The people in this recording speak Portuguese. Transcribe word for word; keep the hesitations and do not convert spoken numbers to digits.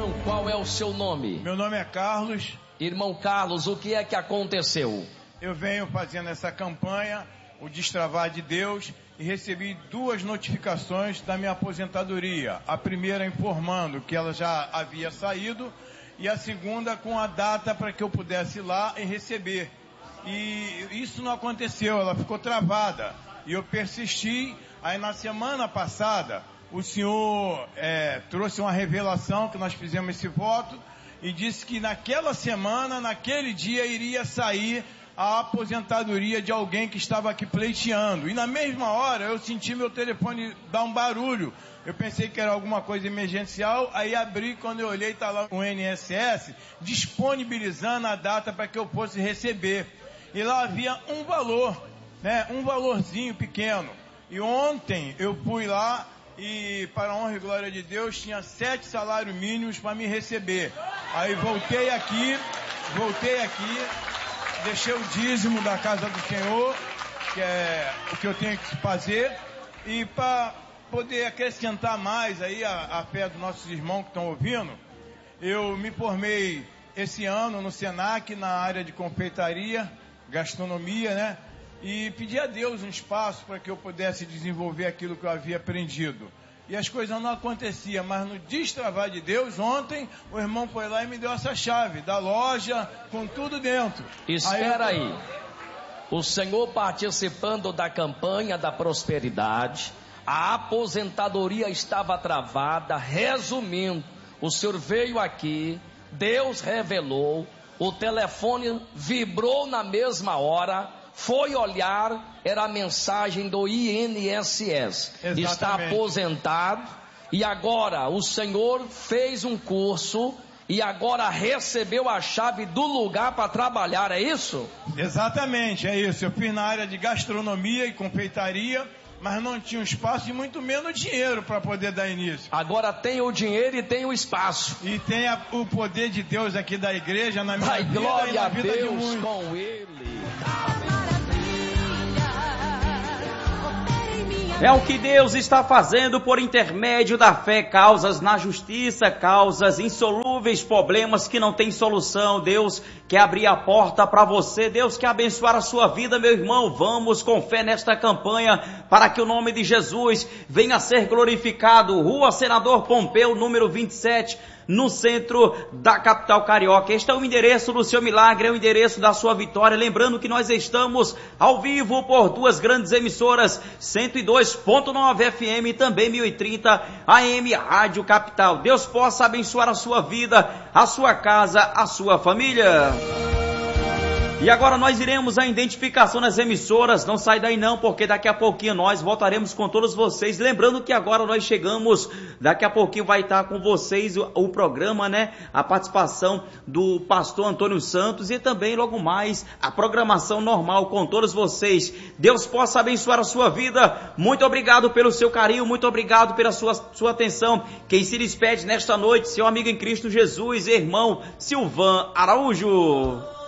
Irmão, qual é o seu nome? Meu nome é Carlos. Irmão Carlos, o que é que aconteceu? Eu venho fazendo essa campanha, o Destravar de Deus, e recebi duas notificações da minha aposentadoria. A primeira informando que ela já havia saído e a segunda com a data para que eu pudesse ir lá e receber. E isso não aconteceu, ela ficou travada. E eu persisti. Aí na semana passada, o senhor é, trouxe uma revelação que nós fizemos esse voto e disse que naquela semana, naquele dia, iria sair a aposentadoria de alguém que estava aqui pleiteando. E na mesma hora eu senti meu telefone dar um barulho. Eu pensei que era alguma coisa emergencial, aí abri, quando eu olhei, está lá o I N S S disponibilizando a data para que eu fosse receber. E lá havia um valor, né, um valorzinho pequeno. E ontem eu fui lá e, para a honra e glória de Deus, tinha sete salários mínimos para me receber. Aí voltei aqui, voltei aqui, deixei o dízimo da casa do Senhor, que é o que eu tenho que fazer, e para poder acrescentar mais aí a, a fé dos nossos irmãos que estão ouvindo, eu me formei esse ano no Senac, na área de confeitaria, gastronomia, né? E pedi a Deus um espaço para que eu pudesse desenvolver aquilo que eu havia aprendido. E as coisas não aconteciam, mas no Destravar de Deus, ontem, o irmão foi lá e me deu essa chave da loja, com tudo dentro. Espera aí, eu... aí. O senhor participando da campanha da prosperidade, a aposentadoria estava travada. Resumindo, o senhor veio aqui, Deus revelou, o telefone vibrou na mesma hora, foi olhar, era a mensagem do I N S S. Exatamente. Está aposentado e agora o senhor fez um curso e agora recebeu a chave do lugar para trabalhar, é isso? Exatamente, é isso. Eu fiz na área de gastronomia e confeitaria, mas não tinha espaço e muito menos dinheiro para poder dar início. Agora tem o dinheiro e tem o espaço. E tem a, o poder de Deus aqui da igreja na minha Pai, vida glória e na a vida Deus de muitos. com ele. É o que Deus está fazendo por intermédio da fé, causas na justiça, causas insolúveis, problemas que não têm solução. Deus quer abrir a porta para você, Deus quer abençoar a sua vida, meu irmão. Vamos com fé nesta campanha para que o nome de Jesus venha a ser glorificado. Rua Senador Pompeu, número vinte e sete, no centro da capital carioca. Este é o endereço do seu milagre, é o endereço da sua vitória. Lembrando que nós estamos ao vivo por duas grandes emissoras, cento e dois ponto nove F M e também mil e trinta A M Rádio Capital. Deus possa abençoar a sua vida, a sua casa, a sua família. E agora nós iremos à identificação das emissoras. Não sai daí não, porque daqui a pouquinho nós voltaremos com todos vocês. Lembrando que agora nós chegamos, daqui a pouquinho vai estar com vocês o, o programa, né? A participação do pastor Antônio Santos e também logo mais a programação normal com todos vocês. Deus possa abençoar a sua vida. Muito obrigado pelo seu carinho, muito obrigado pela sua, sua atenção. Quem se despede nesta noite, seu amigo em Cristo Jesus, irmão Silvan Araújo.